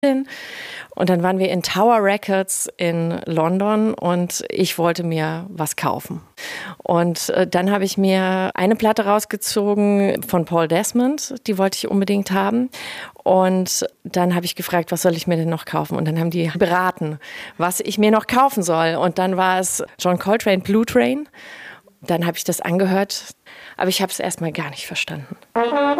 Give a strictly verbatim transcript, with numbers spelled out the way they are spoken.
Und dann waren wir in Tower Records in London und ich wollte mir was kaufen. Und äh, dann habe ich mir eine Platte rausgezogen von Paul Desmond, die wollte ich unbedingt haben. Und dann habe ich gefragt, was soll ich mir denn noch kaufen? Und dann haben die beraten, was ich mir noch kaufen soll. Und dann war es John Coltrane, Blue Train. Dann habe ich das angehört, aber ich habe es erstmal gar nicht verstanden.